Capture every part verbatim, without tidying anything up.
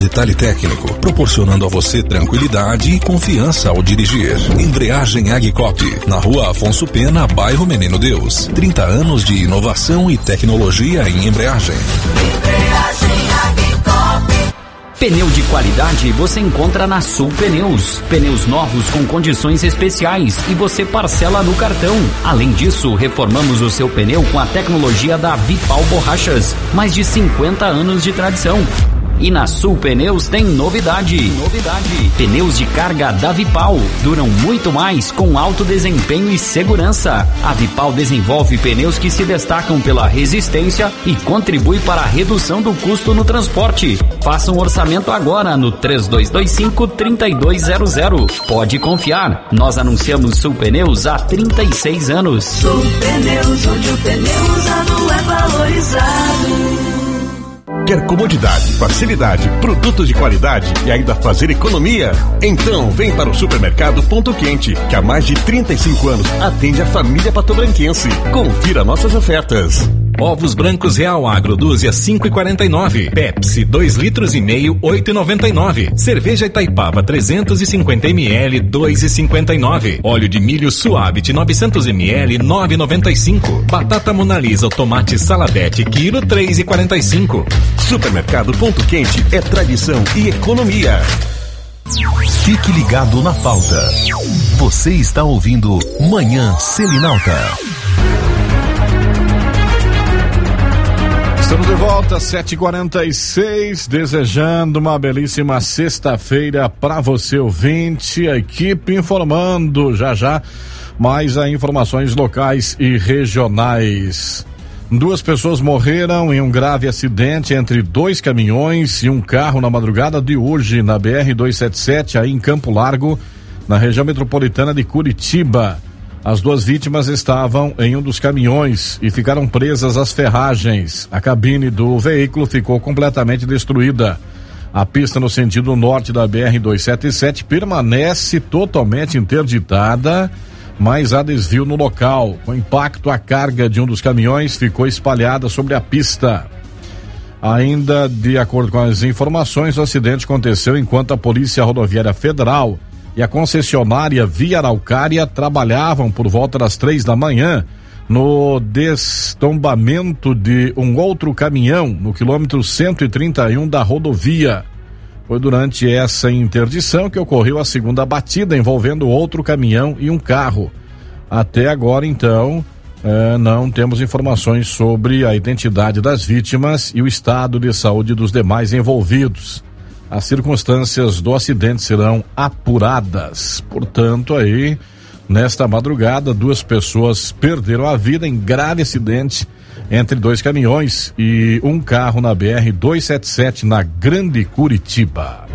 Detalhe técnico, proporcionando a você tranquilidade e confiança ao dirigir. Embreagem Agicop, na Rua Afonso Pena, bairro Menino Deus. trinta anos de inovação e tecnologia em embreagem. Embreagem Agicop. Pneu de qualidade você encontra na Sul Pneus. Pneus novos com condições especiais e você parcela no cartão. Além disso, reformamos o seu pneu com a tecnologia da Vipal Borrachas. Mais de cinquenta anos de tradição. E na Sul Pneus tem novidade. Novidade. Pneus de carga da Vipal duram muito mais com alto desempenho e segurança. A Vipal desenvolve pneus que se destacam pela resistência e contribui para a redução do custo no transporte. Faça um orçamento agora no três dois dois cinco, três dois zero zero. Pode confiar, nós anunciamos Sul Pneus há trinta e seis anos. Sul Pneus, onde o pneu usado é valorizado. Quer comodidade, facilidade, produtos de qualidade e ainda fazer economia? Então vem para o Supermercado Ponto Quente, que há mais de trinta e cinco anos atende a família patobranquense. Confira nossas ofertas. Ovos brancos Real Agro, dúzia cinco e quarenta e nove. Pepsi, dois litros e meio, oito e noventa e nove. Cerveja Itaipava, trezentos e cinquenta mililitros, dois e cinquenta e nove. Óleo de milho Suavit, novecentos mililitros, nove e noventa e cinco. Batata Mona Lisa, tomate Saladete, quilo, três e quarenta e cinco. Supermercado Ponto Quente é tradição e economia. Fique ligado na pauta. Você está ouvindo Manhã Selinalta. Estamos de volta, sete e quarenta e seis, desejando uma belíssima sexta-feira para você, ouvinte. A equipe informando já já mais a informações locais e regionais. Duas pessoas morreram em um grave acidente entre dois caminhões e um carro na madrugada de hoje na B R duzentos e setenta e sete, aí em Campo Largo, na região metropolitana de Curitiba. As duas vítimas estavam em um dos caminhões e ficaram presas às ferragens. A cabine do veículo ficou completamente destruída. A pista no sentido norte da B R duzentos e setenta e sete permanece totalmente interditada, mas há desvio no local. Com impacto, a carga de um dos caminhões ficou espalhada sobre a pista. Ainda de acordo com as informações, o acidente aconteceu enquanto a Polícia Rodoviária Federal e a concessionária Via Araucária trabalhavam por volta das três da manhã no destombamento de um outro caminhão no quilômetro cento e trinta e um da rodovia. Foi durante essa interdição que ocorreu a segunda batida envolvendo outro caminhão e um carro. Até agora, então, eh, não temos informações sobre a identidade das vítimas e o estado de saúde dos demais envolvidos. As circunstâncias do acidente serão apuradas. Portanto, aí, nesta madrugada, duas pessoas perderam a vida em grave acidente entre dois caminhões e um carro na B R duzentos e setenta e sete, na Grande Curitiba.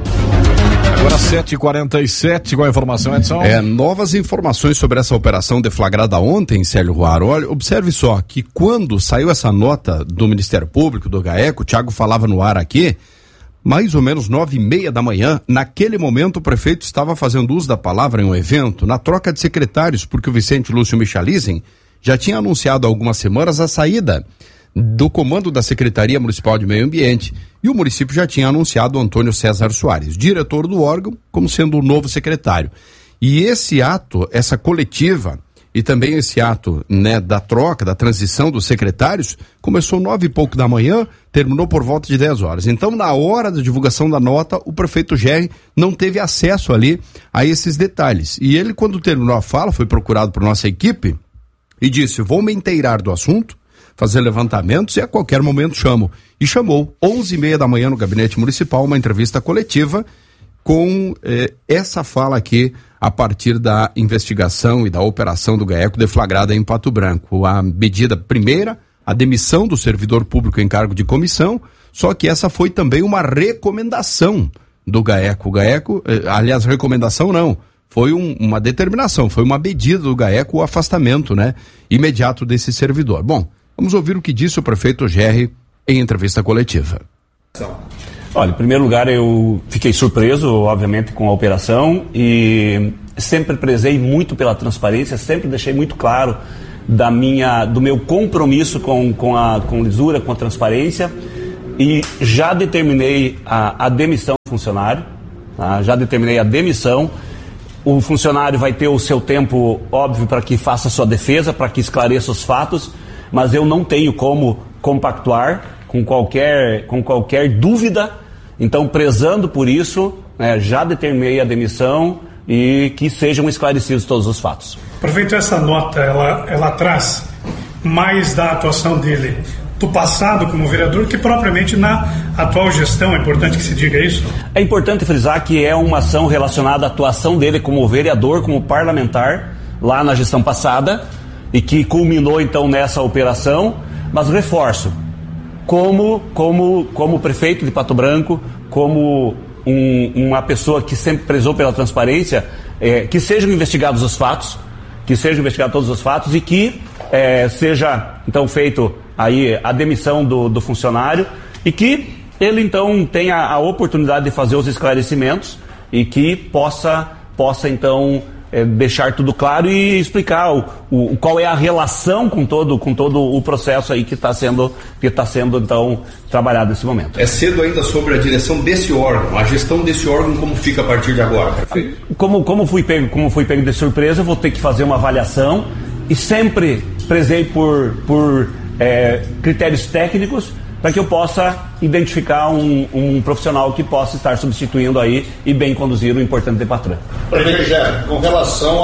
Agora sete e quarenta e sete, qual a informação, Edson? É, novas informações sobre essa operação deflagrada ontem, Célio Ruaro. Olha, observe só que quando saiu essa nota do Ministério Público, do GAECO, o Thiago falava no ar aqui, mais ou menos nove e meia da manhã, naquele momento o prefeito estava fazendo uso da palavra em um evento, na troca de secretários, porque o Vicente Lúcio Michalizem já tinha anunciado há algumas semanas a saída do comando da Secretaria Municipal de Meio Ambiente, e o município já tinha anunciado o Antônio César Soares, diretor do órgão, como sendo o novo secretário. E esse ato, essa coletiva, e também esse ato, né, da troca, da transição dos secretários, começou nove e pouco da manhã, terminou por volta de dez horas. Então, na hora da divulgação da nota, o prefeito Gerri não teve acesso ali a esses detalhes. E ele, quando terminou a fala, foi procurado por nossa equipe e disse: vou me inteirar do assunto, fazer levantamentos e a qualquer momento chamo. E chamou, onze e meia da manhã no gabinete municipal, uma entrevista coletiva com eh, essa fala aqui a partir da investigação e da operação do GAECO deflagrada em Pato Branco. A medida primeira, a demissão do servidor público em cargo de comissão, só que essa foi também uma recomendação do GAECO. O GAECO, eh, aliás, recomendação não, foi um, uma determinação, foi uma medida do GAECO, o afastamento, né, imediato desse servidor. Bom, vamos ouvir o que disse o prefeito Gerri em entrevista coletiva. Olha, em primeiro lugar, eu fiquei surpreso, obviamente, com a operação e sempre prezei muito pela transparência, sempre deixei muito claro da minha, do meu compromisso com, com, a, com a lisura, com a transparência. e já determinei a, a demissão do funcionário, tá? Já determinei a demissão. O funcionário vai ter o seu tempo, óbvio, para que faça a sua defesa, para que esclareça os fatos, mas eu não tenho como compactuar com qualquer, com qualquer dúvida. Então, prezando por isso, né, já determinei a demissão e que sejam esclarecidos todos os fatos. Prefeito, essa nota, ela, ela traz mais da atuação dele do passado como vereador que propriamente na atual gestão. É importante que se diga isso? É importante frisar que é uma ação relacionada à atuação dele como vereador, como parlamentar, lá na gestão passada, e que culminou então nessa operação, mas reforço, como, como, como prefeito de Pato Branco, como um, uma pessoa que sempre prezou pela transparência, é, que sejam investigados os fatos, que sejam investigados todos os fatos e que é, seja então feito aí a demissão do, do funcionário e que ele então tenha a oportunidade de fazer os esclarecimentos e que possa, possa então é, deixar tudo claro e explicar o, o, qual é a relação com todo, com todo o processo aí que está sendo, que está sendo então trabalhado nesse momento. É cedo ainda sobre a direção desse órgão, a gestão desse órgão, como fica a partir de agora, prefeito? Como, como fui pego, como fui pego de surpresa, eu vou ter que fazer uma avaliação e sempre prezei por, por é, critérios técnicos para que eu possa identificar um, um profissional que possa estar substituindo aí e bem conduzir o importante Depatran. Prefeito Gerson, com relação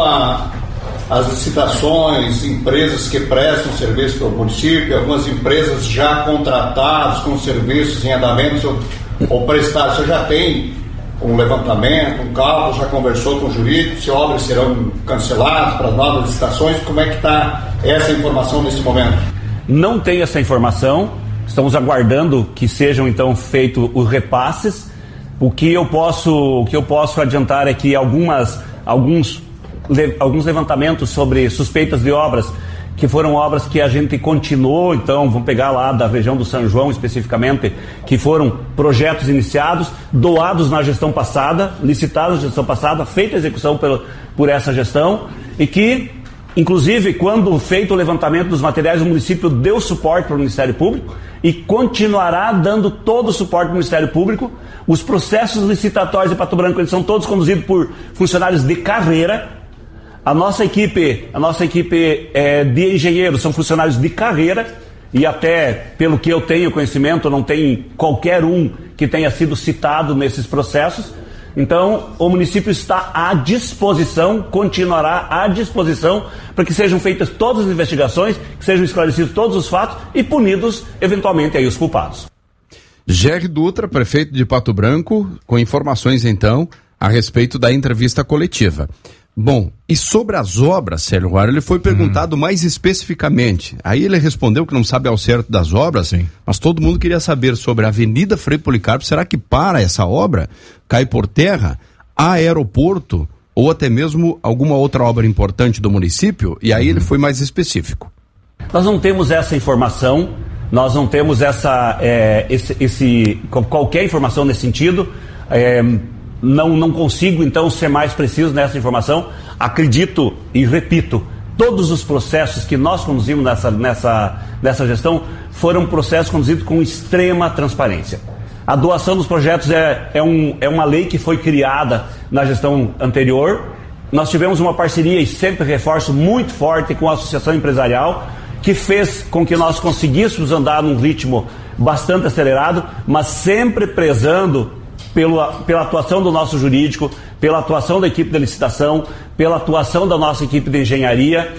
às licitações, empresas que prestam serviço para o município, algumas empresas já contratadas com serviços em andamento ou, ou prestados, o senhor já tem um levantamento, um cálculo, já conversou com o jurídico, se obras serão canceladas para novas licitações, como é que está essa informação nesse momento? Não tenho essa informação. Estamos aguardando que sejam então feitos os repasses. O que eu posso, o que eu posso adiantar é que algumas, alguns, le, alguns levantamentos sobre suspeitas de obras, que foram obras que a gente continuou, então vamos pegar lá da região do São João especificamente, que foram projetos iniciados, doados na gestão passada, licitados na gestão passada, feita a execução por, por essa gestão e que, inclusive, quando feito o levantamento dos materiais, o município deu suporte para o Ministério Público e continuará dando todo o suporte para o Ministério Público. Os processos licitatórios de Pato Branco, eles são todos conduzidos por funcionários de carreira. A nossa equipe, a nossa equipe é, de engenheiros são funcionários de carreira e até, pelo que eu tenho conhecimento, não tem qualquer um que tenha sido citado nesses processos. Então, o município está à disposição, continuará à disposição para que sejam feitas todas as investigações, que sejam esclarecidos todos os fatos e punidos, eventualmente, aí os culpados. Gerry Dutra, prefeito de Pato Branco, com informações, então, a respeito da entrevista coletiva. Bom, e sobre as obras, Célio Ruaro, ele foi perguntado hum. mais especificamente. Aí ele respondeu que não sabe ao certo das obras, Sim. mas todo mundo queria saber sobre a Avenida Frei Policarpo. Será que para essa obra, cai por terra, aeroporto ou até mesmo alguma outra obra importante do município? E aí hum. ele foi mais específico. Nós não temos essa informação, nós não temos essa, é, esse, esse, qualquer informação nesse sentido. É, Não, não consigo, então, ser mais preciso nessa informação. Acredito e repito, todos os processos que nós conduzimos nessa, nessa, nessa gestão foram processos conduzidos com extrema transparência. A doação dos projetos é, é, um, é uma lei que foi criada na gestão anterior. Nós tivemos uma parceria, e sempre reforço, muito forte com a Associação Empresarial, que fez com que nós conseguíssemos andar num ritmo bastante acelerado, mas sempre prezando Pela, pela atuação do nosso jurídico, pela atuação da equipe de licitação, pela atuação da nossa equipe de engenharia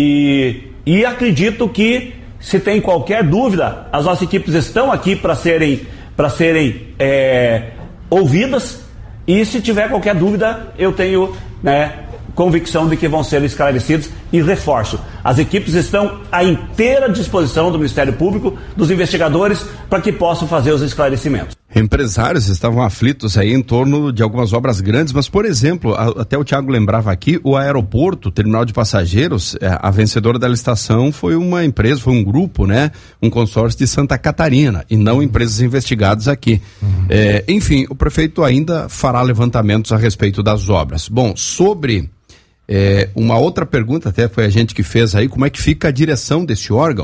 e, e acredito que, se tem qualquer dúvida, as nossas equipes estão aqui para serem, para serem é, ouvidas e, se tiver qualquer dúvida, eu tenho, né, convicção de que vão ser esclarecidos e reforço. As equipes estão à inteira disposição do Ministério Público, dos investigadores, para que possam fazer os esclarecimentos. Empresários estavam aflitos aí em torno de algumas obras grandes, mas, por exemplo, a, até o Thiago lembrava aqui, o aeroporto, o terminal de passageiros, a, a vencedora da licitação foi uma empresa, foi um grupo, né? Um consórcio de Santa Catarina, e não empresas investigadas aqui. Uhum. É, enfim, o prefeito ainda fará levantamentos a respeito das obras. Bom, sobre é, uma outra pergunta, até foi a gente que fez aí, como é que fica a direção desse órgão,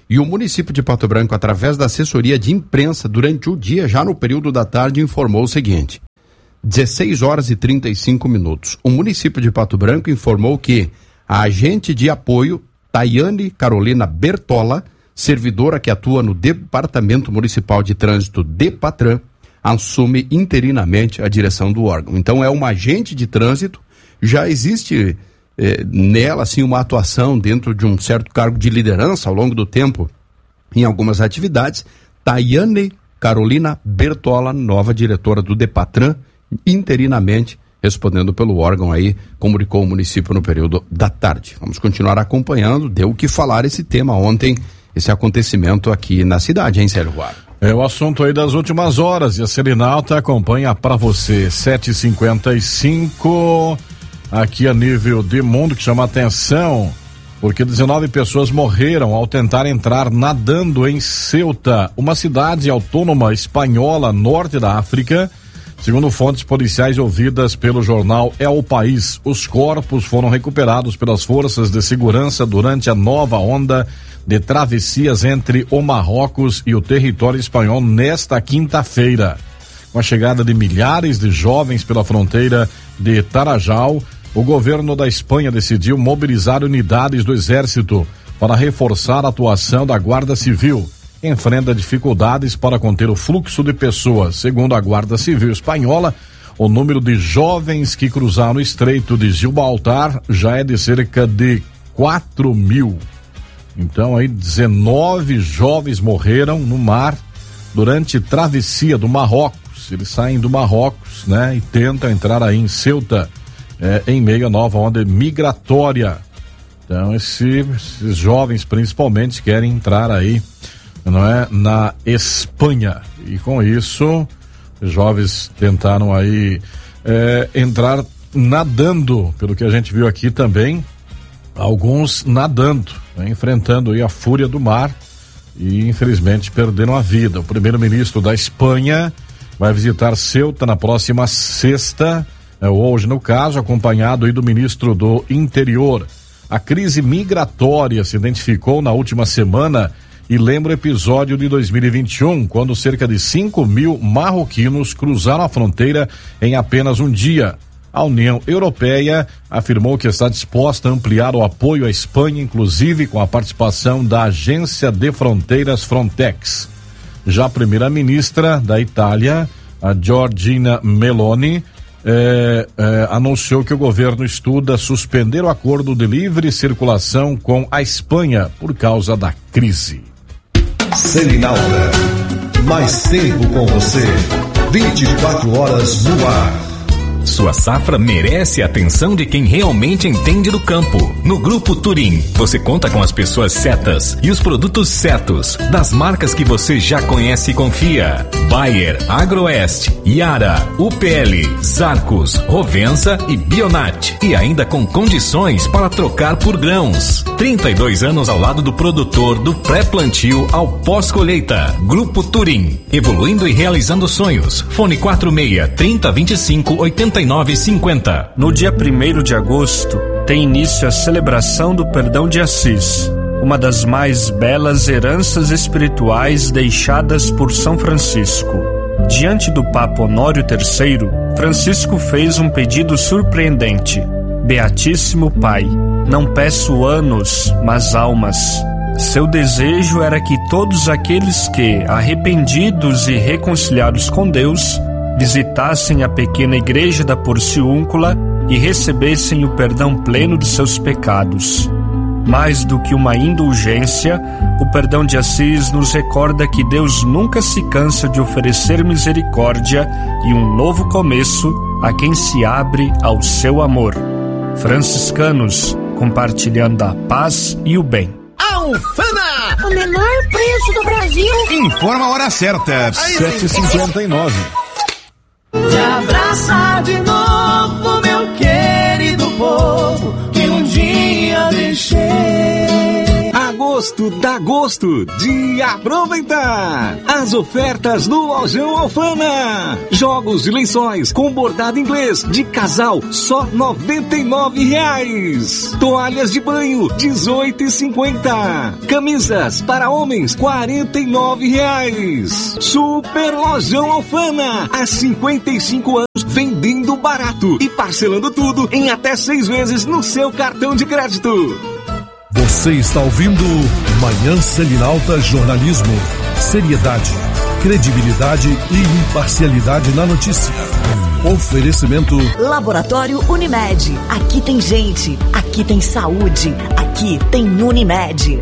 E o município de Pato Branco, através da assessoria de imprensa, durante o dia, já no período da tarde, informou o seguinte: dezesseis horas e trinta e cinco minutos. O município de Pato Branco informou que a agente de apoio, Tayane Carolina Bertola, servidora que atua no Departamento Municipal de Trânsito DEPATRAN, assume interinamente a direção do órgão. Então é uma agente de trânsito, já existe eh, nela assim uma atuação dentro de um certo cargo de liderança ao longo do tempo em algumas atividades. Tayane Carolina Bertola, nova diretora do DEPATRAN, interinamente, respondendo pelo órgão aí, comunicou o município no período da tarde. Vamos continuar acompanhando, deu o que falar esse tema ontem, esse acontecimento aqui na cidade, hein, Sérgio Ruaro? É o assunto aí das últimas horas e a Selinalta acompanha para você. sete e cinquenta e cinco, aqui a nível de mundo, que chama atenção, porque dezenove pessoas morreram ao tentar entrar nadando em Ceuta, uma cidade autônoma espanhola norte da África. Segundo fontes policiais ouvidas pelo jornal El País, os corpos foram recuperados pelas forças de segurança durante a nova onda de travessias entre o Marrocos e o território espanhol nesta quinta-feira. Com a chegada de milhares de jovens pela fronteira de Tarajal, o governo da Espanha decidiu mobilizar unidades do Exército para reforçar a atuação da Guarda Civil. Enfrenta dificuldades para conter o fluxo de pessoas. Segundo a Guarda Civil espanhola, o número de jovens que cruzaram o Estreito de Gibraltar já é de cerca de quatro mil. Então aí dezenove jovens morreram no mar durante travessia do Marrocos. Eles saem do Marrocos, né, e tentam entrar aí em Ceuta, é, em meio à nova onda migratória. Então esse, esses jovens principalmente querem entrar aí, não é, na Espanha, e com isso os jovens tentaram aí é, entrar nadando, pelo que a gente viu aqui também, alguns nadando, né, enfrentando aí a fúria do mar e infelizmente perderam a vida. O primeiro-ministro da Espanha vai visitar Ceuta na próxima sexta, é, hoje no caso, acompanhado aí do ministro do Interior. A crise migratória se identificou na última semana e lembra o episódio de dois mil e vinte e um, quando cerca de cinco mil marroquinos cruzaram a fronteira em apenas um dia. A União Europeia afirmou que está disposta a ampliar o apoio à Espanha, inclusive com a participação da Agência de Fronteiras Frontex. Já a primeira-ministra da Itália, a Giorgia Meloni, eh, eh, anunciou que o governo estuda suspender o acordo de livre circulação com a Espanha por causa da crise. Selinalta, mais tempo com você, vinte e quatro horas no ar. Sua safra merece a atenção de quem realmente entende do campo. No Grupo Turim, você conta com as pessoas certas e os produtos certos, das marcas que você já conhece e confia. Bayer, Agroeste, Yara, U P L, Zarcos, Rovensa e Bionat. E ainda com condições para trocar por grãos. trinta e dois anos ao lado do produtor, do pré-plantio ao pós-colheita. Grupo Turim, evoluindo e realizando sonhos. Fone quatro seis, trinta, vinte e cinco, oitenta e nove cinquenta. No dia primeiro de agosto, tem início a celebração do Perdão de Assis, uma das mais belas heranças espirituais deixadas por São Francisco. Diante do Papa Honório terceiro, Francisco fez um pedido surpreendente: Beatíssimo Pai, não peço anos, mas almas. Seu desejo era que todos aqueles que, arrependidos e reconciliados com Deus, visitassem a pequena igreja da Porciúncula e recebessem o perdão pleno de seus pecados. Mais do que uma indulgência, o Perdão de Assis nos recorda que Deus nunca se cansa de oferecer misericórdia e um novo começo a quem se abre ao seu amor. Franciscanos, compartilhando a paz e o bem. Alfama! O menor preço do Brasil. Informa a hora certa. sete e cinquenta e nove. Te abraçar de novo, meu querido povo, que um dia deixei. Agosto agosto dá gosto de aproveitar as ofertas do Lojão Alfana. Jogos de lençóis com bordado inglês de casal só noventa e nove reais. Toalhas de banho dezoito e cinquenta. Camisas para homens quarenta e nove reais. Super Lojão Alfana, há cinquenta e cinco anos vendendo barato e parcelando tudo em até seis vezes no seu cartão de crédito. Você está ouvindo Manhã Selinalta Jornalismo. Seriedade, credibilidade e imparcialidade na notícia. Oferecimento Laboratório Unimed. Aqui tem gente, aqui tem saúde, aqui tem Unimed.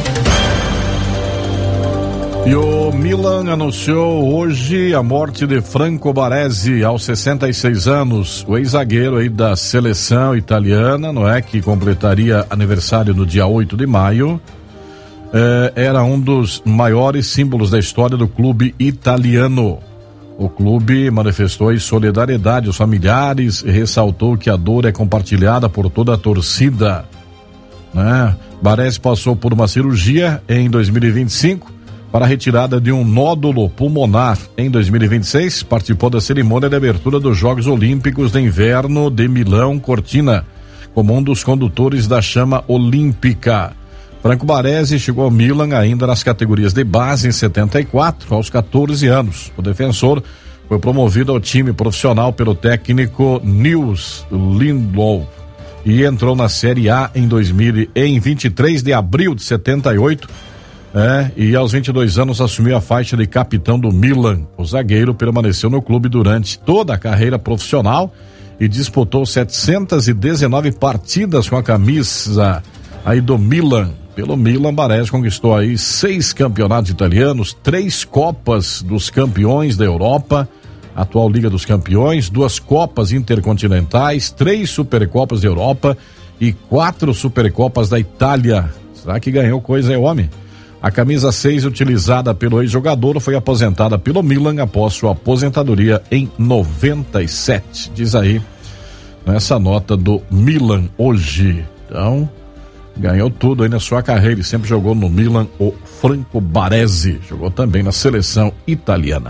E o Milan anunciou hoje a morte de Franco Baresi aos sessenta e seis anos, o ex-zagueiro aí da seleção italiana, não é, que completaria aniversário no dia oito de maio. É, era um dos maiores símbolos da história do clube italiano. O clube manifestou aí solidariedade aos familiares e ressaltou que a dor é compartilhada por toda a torcida, né? Baresi passou por uma cirurgia em dois mil e vinte e cinco para a retirada de um nódulo pulmonar. Em dois mil e vinte e seis, participou da cerimônia de abertura dos Jogos Olímpicos de Inverno de Milão Cortina, como um dos condutores da chama olímpica. Franco Baresi chegou ao Milan ainda nas categorias de base em setenta e quatro, aos catorze anos. O defensor foi promovido ao time profissional pelo técnico Nils Lindelof e entrou na Série A em dois mil em vinte e três de abril de setenta e oito. É, e aos vinte e dois anos assumiu a faixa de capitão do Milan. O zagueiro permaneceu no clube durante toda a carreira profissional e disputou setecentas e dezenove partidas com a camisa aí do Milan. Pelo Milan, Baresi conquistou aí seis campeonatos italianos, três Copas dos Campeões da Europa, atual Liga dos Campeões, duas Copas Intercontinentais, três Supercopas da Europa e quatro Supercopas da Itália. Será que ganhou coisa aí, homem? A camisa seis, utilizada pelo ex-jogador, foi aposentada pelo Milan após sua aposentadoria em noventa e sete. Diz aí nessa nota do Milan hoje. Então, ganhou tudo aí na sua carreira e sempre jogou no Milan. O Franco Baresi jogou também na seleção italiana.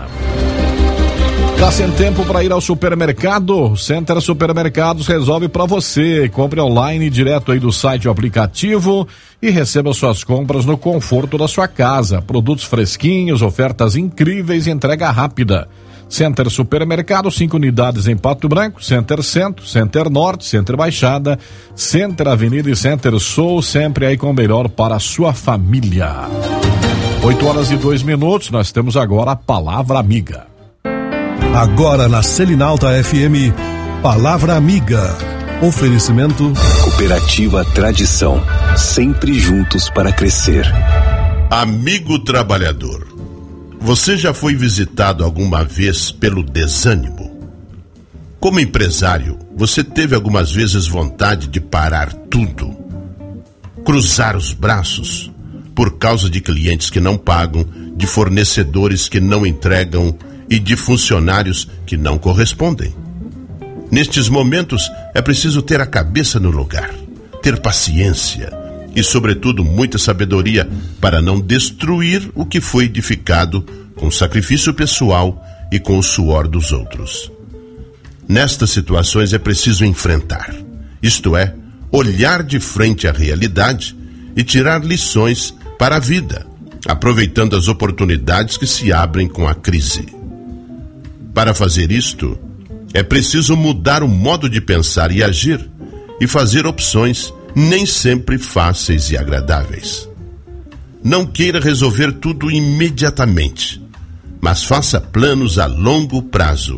Tá sem tempo para ir ao supermercado? Center Supermercados resolve para você. Compre online direto aí do site ou aplicativo e receba suas compras no conforto da sua casa. Produtos fresquinhos, ofertas incríveis e entrega rápida. Center Supermercado, cinco unidades em Pato Branco, Center Centro, Center Norte, Center Baixada, Center Avenida e Center Sul, sempre aí com o melhor para a sua família. oito horas e dois minutos, nós temos agora a Palavra Amiga. Agora na Selinalta F M, Palavra Amiga. Oferecimento Cooperativa Tradição, sempre juntos para crescer. Amigo trabalhador, você já foi visitado alguma vez pelo desânimo? Como empresário, você teve algumas vezes vontade de parar tudo, cruzar os braços por causa de clientes que não pagam, de fornecedores que não entregam e de funcionários que não correspondem. Nestes momentos, é preciso ter a cabeça no lugar, ter paciência e, sobretudo, muita sabedoria para não destruir o que foi edificado com sacrifício pessoal e com o suor dos outros. Nestas situações é preciso enfrentar, isto é, olhar de frente à realidade e tirar lições para a vida, aproveitando as oportunidades que se abrem com a crise. Para fazer isto, é preciso mudar o modo de pensar e agir e fazer opções nem sempre fáceis e agradáveis. Não queira resolver tudo imediatamente, mas faça planos a longo prazo.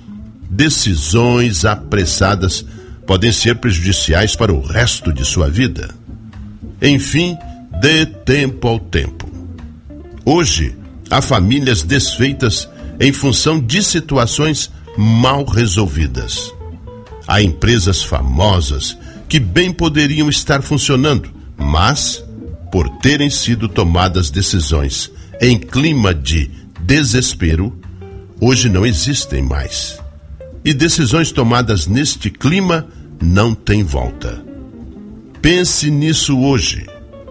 Decisões apressadas podem ser prejudiciais para o resto de sua vida. Enfim, dê tempo ao tempo. Hoje, há famílias desfeitas em função de situações mal resolvidas. Há empresas famosas que bem poderiam estar funcionando, mas, por terem sido tomadas decisões em clima de desespero, hoje não existem mais. E decisões tomadas neste clima não têm volta. Pense nisso hoje.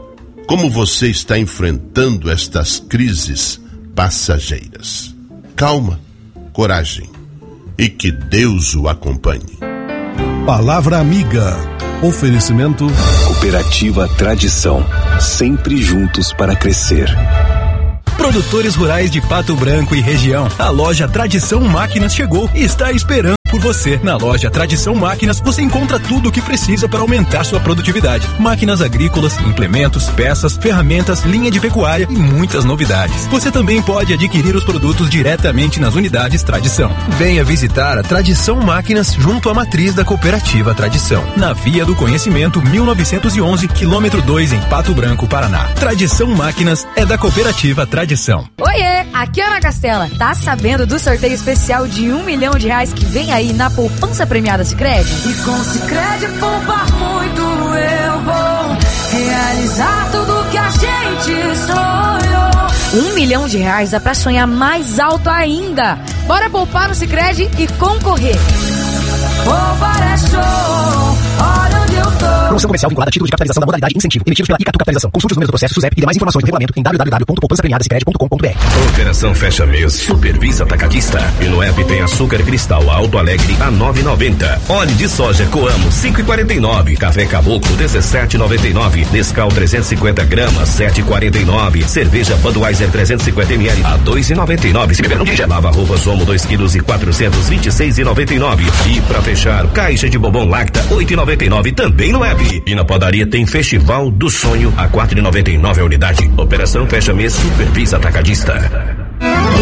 como você está enfrentando estas crises passageiras. Calma, coragem e que Deus o acompanhe. Palavra amiga. Oferecimento Cooperativa Tradição, sempre juntos para crescer. Produtores rurais de Pato Branco e região. A loja Tradição Máquinas chegou e está esperando por você. Na loja Tradição Máquinas você encontra tudo o que precisa para aumentar sua produtividade. Máquinas agrícolas, implementos, peças, ferramentas, linha de pecuária e muitas novidades. Você também pode adquirir os produtos diretamente nas unidades Tradição. Venha visitar a Tradição Máquinas junto à matriz da Cooperativa Tradição, na Via do Conhecimento mil novecentos e onze, quilômetro dois, em Pato Branco, Paraná. Tradição Máquinas é da Cooperativa Tradição. Oiê, aqui é Ana Castela. Tá sabendo do sorteio especial de um milhão de reais que vem aí na poupança premiada Sicredi? E com Sicredi poupar muito eu vou realizar tudo que a gente sonhou. Um milhão de reais dá pra sonhar mais alto ainda. Bora poupar no Sicredi e concorrer. Poupar é show, olha onde eu tô. Promoção comercial vinculada a título de capitalização da modalidade incentivo emitidos pela Icatu Capitalização. Consulte os números do processo SUSEP e demais informações do regulamento em w w w ponto poupança premiada sicredi ponto com ponto b r. Operação Fecha Mês, Supervisa Atacadista. E no app tem açúcar cristal Alto Alegre a nove e noventa. Óleo de soja Coamo cinco e quarenta e nove. Café Caboclo dezessete e noventa e nove. Nescau trezentos e cinquenta gramas sete e quarenta e nove. Cerveja Budweiser trezentos e cinquenta mililitros a dois e noventa e nove. Se beber não dirija. Lava roupas Omo dois quilos e quatrocentos e vinte e seis e noventa e nove. E pra fechar, caixa de bombom Lacta oito e noventa e nove também no app. E na padaria tem Festival do Sonho a quatro e noventa e nove a unidade. Operação Fecha Mês, Supervisa Atacadista.